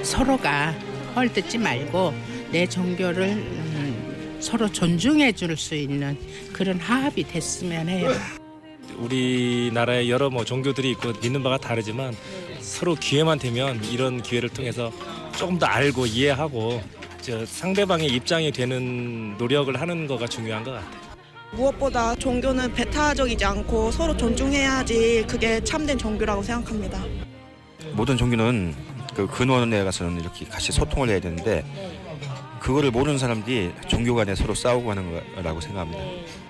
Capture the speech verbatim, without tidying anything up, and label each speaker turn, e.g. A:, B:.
A: 서로가 헐뜯지 말고 내 종교를 음, 서로 존중해 줄 수 있는 그런 화합이 됐으면 해요.
B: 우리나라에 여러 뭐 종교들이 있고 믿는 바가 다르지만 서로 기회만 되면 이런 기회를 통해서 조금 더 알고 이해하고 저 상대방의 입장이 되는 노력을 하는 거가 중요한 것 같아요.
C: 무엇보다 종교는 배타적이지 않고 서로 존중해야지 그게 참된 종교라고 생각합니다.
D: 모든 종교는 그 근원에 가서는 이렇게 같이 소통을 해야 되는데 그거를 모르는 사람들이 종교 간에 서로 싸우고 하는 거라고 생각합니다.